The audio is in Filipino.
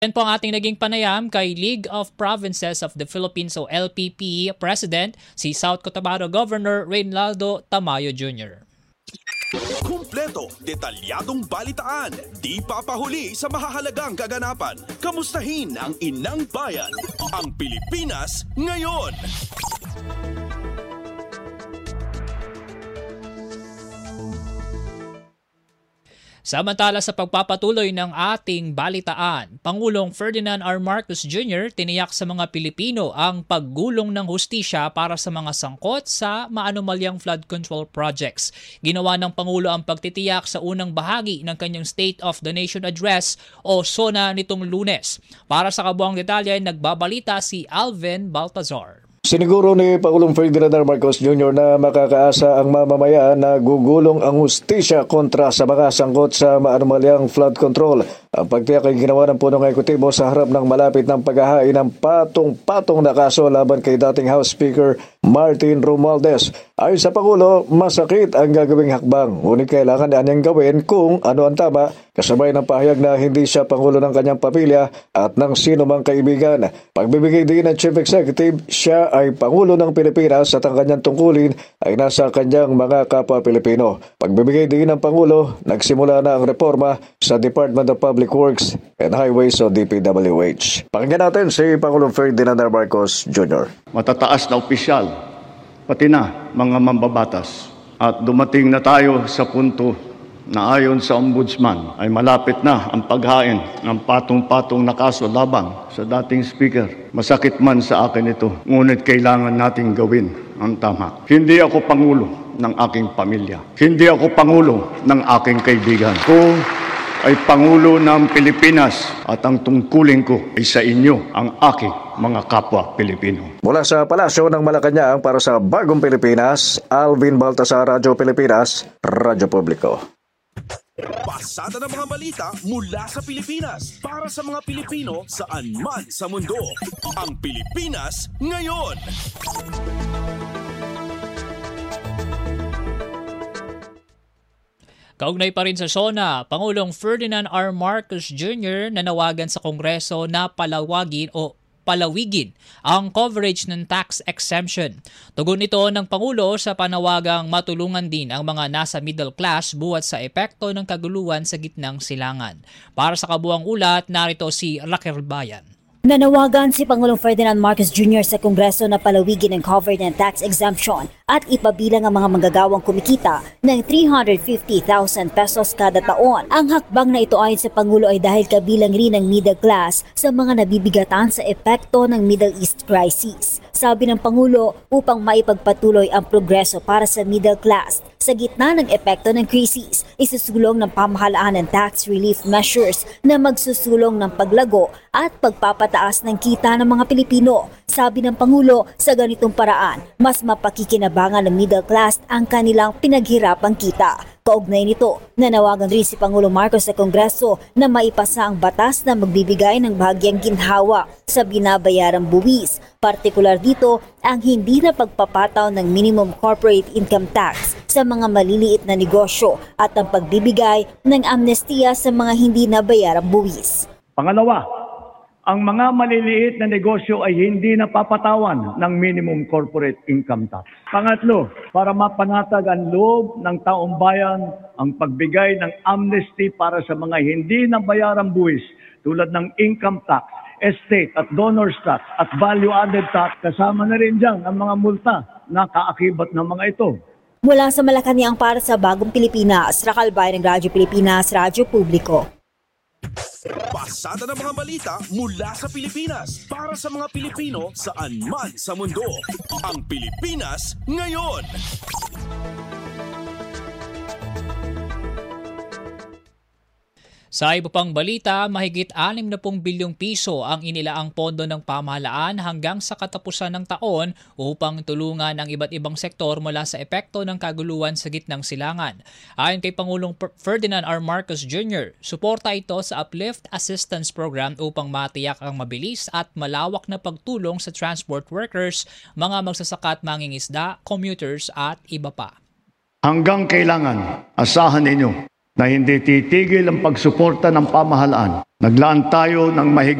Yan po ang ating naging panayam kay League of Provinces of the Philippines o LPP President, si South Cotabato Governor Reynaldo Tamayo Jr. Kumpleto, detalyadong balitaan, di papahuli sa mahahalagang kaganapan. Kamustahin ang inang bayan, ang Pilipinas ngayon. Samantala sa pagpapatuloy ng ating balitaan, Pangulong Ferdinand R. Marcos Jr. tiniyak sa mga Pilipino ang paggulong ng hustisya para sa mga sangkot sa maanumalyang flood control projects. Ginawa ng Pangulo ang pagtitiyak sa unang bahagi ng kanyang State of the Nation Address o SONA nitong Lunes. Para sa kabuang detalye, nagbabalita si Alvin Baltazar. Siniguro ni Pangulong Ferdinand R. Marcos Jr. na makakaasa ang mamamayan na gugulong ang hustisya kontra sa mga sangkot sa maanumalyang flood control. Ang pagtiyak ay ginawa ng punong ekutibo sa harap ng malapit ng paghahain ng patong-patong na kaso laban kay dating House Speaker Martin Romualdez. Ayon sa Pangulo, masakit ang gagawing hakbang. Ngunit kailangan niyang gawin kung ano ang tama, kasabay ng pahayag na hindi siya Pangulo ng kanyang pamilya at ng sino mang kaibigan. Pagbibigay din ng Chief Executive, siya ay Pangulo ng Pilipinas at ang kanyang tungkulin ay nasa kanyang mga kapwa Pilipino. Pagbibigay din ng Pangulo, nagsimula na ang reforma sa Department of Public Works and Highways o DPWH. Pakinggan natin si Pangulong Ferdinand R. Marcos Jr. Matataas na opisyal, pati na mga mambabatas. At dumating na tayo sa punto na ayon sa Ombudsman ay malapit na ang paghain ng patong-patong na kaso laban sa dating speaker. Masakit man sa akin ito, ngunit kailangan nating gawin ang tama. Hindi ako Pangulo ng aking pamilya. Hindi ako Pangulo ng aking kaibigan. Kung ay Pangulo ng Pilipinas at ang tungkulin ko ay sa inyo, ang aking mga kapwa Pilipino. Mula sa Palasyo ng Malacanang para sa Bagong Pilipinas, Alvin Baltazar, Radyo Pilipinas, Radyo Publiko. Pasada ng mga balita mula sa Pilipinas para sa mga Pilipino saan man sa mundo. Ang Pilipinas ngayon. Kaugnay pa rin sa SONA, Pangulong Ferdinand R. Marcos Jr. nanawagan sa Kongreso na palawigin ang coverage ng tax exemption. Tugon ito ng Pangulo sa panawagang matulungan din ang mga nasa middle class buhat sa epekto ng kaguluhan sa gitnang silangan. Para sa kabuang ulat, narito si Raquel Bayan. Nanawagan si Pangulong Ferdinand Marcos Jr. sa Kongreso na palawigin ang coverage ng tax exemption at ipabilang ang mga manggagawang kumikita ng 350,000 pesos kada taon. Ang hakbang na ito ayon sa Pangulo ay dahil kabilang rin ang middle class sa mga nabibigatan sa epekto ng Middle East crisis. Sabi ng Pangulo, upang maipagpatuloy ang progreso para sa middle class sa gitna ng epekto ng krisis, isusulong ng pamahalaan ng tax relief measures na magsusulong ng paglago at pagpapataas ng kita ng mga Pilipino. Sabi ng Pangulo, sa ganitong paraan, mas mapakikinabangan ng middle class ang kanilang pinaghirapang kita. Kaugnay nito, nanawagan rin si Pangulong Marcos sa Kongreso na maipasa ang batas na magbibigay ng bahagyang ginhawa sa binabayarang buwis. Partikular dito ang hindi na pagpapataw ng minimum corporate income tax sa mga maliliit na negosyo at ang pagbibigay ng amnestiya sa mga hindi nabayarang buwis. Pangalawa, ang mga maliliit na negosyo ay hindi napapatawan ng minimum corporate income tax. Pangatlo, para mapanatag ang loob ng taong bayan, ang pagbigay ng amnesty para sa mga hindi nabayarang buwis tulad ng income tax, estate at donors tax at value-added tax. Kasama na rin dyan ang mga multa na kaakibat ng mga ito. Mula sa Malacanang para sa Bagong Pilipinas, Raquel Bayan ng Radyo Pilipinas, Radyo Publiko. Pasada ng mga balita mula sa Pilipinas para sa mga Pilipino saan man sa mundo. Ang Pilipinas ngayon. Sa iba pang balita, mahigit 60 bilyong piso ang inilaang pondo ng pamahalaan hanggang sa katapusan ng taon upang tulungan ang iba't ibang sektor mula sa epekto ng kaguluhan sa gitnang silangan. Ayon kay Pangulong Ferdinand R. Marcos Jr., suporta ito sa Uplift Assistance Program upang matiyak ang mabilis at malawak na pagtulong sa transport workers, mga magsasaka at mangingisda, commuters at iba pa. Hanggang kailangan, asahan ninyo na hindi titigil ang pagsuporta ng pamahalaan. Naglaan tayo ng mahigit